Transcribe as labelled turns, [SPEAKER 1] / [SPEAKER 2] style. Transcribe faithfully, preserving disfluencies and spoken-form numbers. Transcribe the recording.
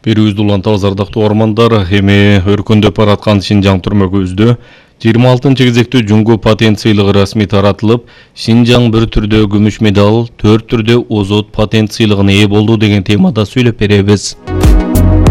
[SPEAKER 1] Берүүбүздү улантабыз ардактуу угармандар. Эми өркүндөп бараткан Шинжаң түрмөгүбүздө жыйырма алтынчы кезектүү Жуңгу патент сыйлыгы расмий таратылып, Шинжаң бир түрдө күмүш медаль, төрт түрдө озот патент сыйлыгына ээ болду деген темада сүйлөп беребиз.